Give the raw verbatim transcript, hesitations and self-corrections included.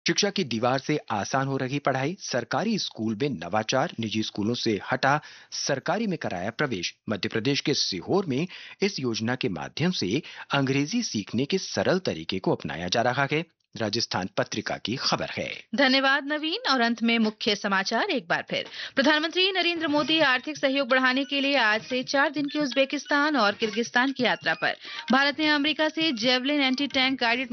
शिक्षा की दीवार से आसान हो रही पढ़ाई, सरकारी स्कूल में नवाचार, निजी स्कूलों से हटा सरकारी में कराया प्रवेश। मध्य प्रदेश के सीहोर में इस योजना के माध्यम से अंग्रेजी सीखने के सरल तरीके को अपनाया जा रहा है। राजस्थान पत्रिका की खबर है। धन्यवाद नवीन। और अंत में मुख्य समाचार एक बार फिर। प्रधानमंत्री नरेंद्र मोदी आर्थिक सहयोग बढ़ाने के लिए आज से चार दिन की उज्बेकिस्तान और किर्गिस्तान की यात्रा पर। भारत ने अमेरिका से जेवलिन एंटी टैंक गाइडेड